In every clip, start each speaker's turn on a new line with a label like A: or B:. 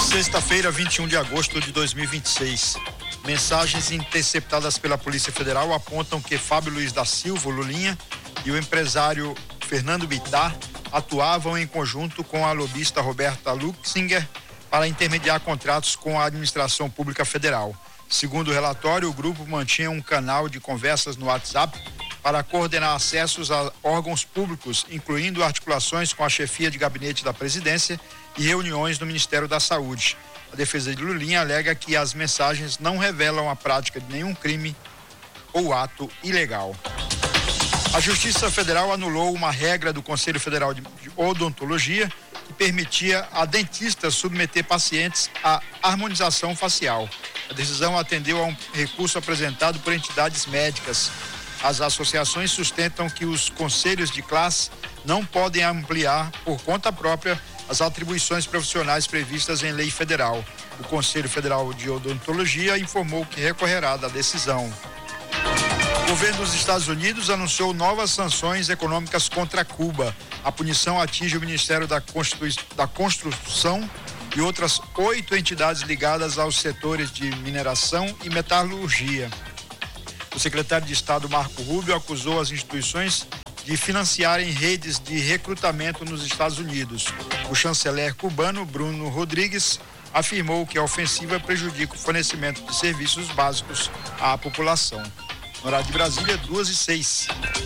A: Sexta-feira, 21 de agosto de 2026. Mensagens interceptadas pela Polícia Federal apontam que Fábio Luiz da Silva, Lulinha, e o empresário Fernando Bittar atuavam em conjunto com a lobista Roberta Luxinger para intermediar contratos com a administração pública federal. Segundo o relatório, o grupo mantinha um canal de conversas no WhatsApp para coordenar acessos a órgãos públicos, incluindo articulações com a chefia de gabinete da presidência e reuniões no Ministério da Saúde. A defesa de Lulinha alega que as mensagens não revelam a prática de nenhum crime ou ato ilegal. A Justiça Federal anulou uma regra do Conselho Federal de Odontologia que permitia a dentistas submeter pacientes à harmonização facial. A decisão atendeu a um recurso apresentado por entidades médicas. As associações sustentam que os conselhos de classe não podem ampliar por conta própria as atribuições profissionais previstas em lei federal. O Conselho Federal de Odontologia informou que recorrerá da decisão. O governo dos Estados Unidos anunciou novas sanções econômicas contra Cuba. A punição atinge o Ministério da Construção e outras 8 entidades ligadas aos setores de mineração e metalurgia. O secretário de Estado, Marco Rubio, acusou as instituições de financiarem redes de recrutamento nos Estados Unidos. O chanceler cubano, Bruno Rodrigues, afirmou que a ofensiva prejudica o fornecimento de serviços básicos à população. No horário de Brasília, 2h06.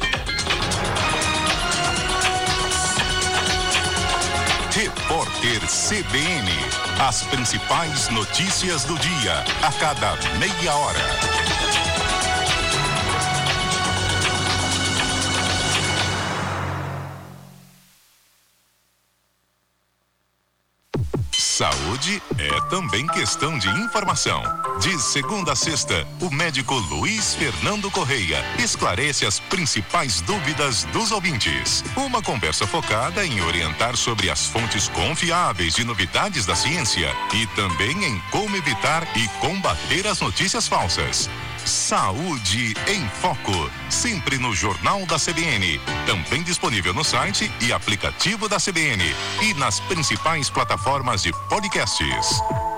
B: Repórter CBN. As principais notícias do dia, a cada meia hora. Saúde é também questão de informação. De segunda a sexta, o médico Luiz Fernando Correia esclarece as principais dúvidas dos ouvintes. Uma conversa focada em orientar sobre as fontes confiáveis de novidades da ciência e também em como evitar e combater as notícias falsas. Saúde em Foco, sempre no Jornal da CBN, também disponível no site e aplicativo da CBN e nas principais plataformas de podcasts.